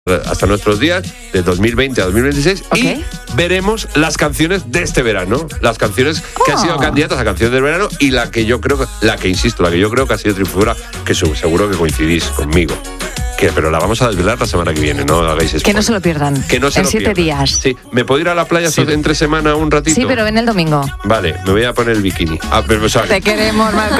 hasta nuestros días, de 2020 a 2026, y veremos las canciones de este verano, las canciones que han sido candidatas a canciones del verano, y la que yo creo que ha sido triunfadora, que seguro que coincidís conmigo. Pero la vamos a desvelar la semana que viene, no hagáis spoiler. Que no se lo pierdan. Que no se en lo 7 pierdan. días. Sí, ¿me puedo ir a la playa entre semana un ratito? Sí, pero ven el domingo. Vale, me voy a poner el bikini. Te queremos, Marco.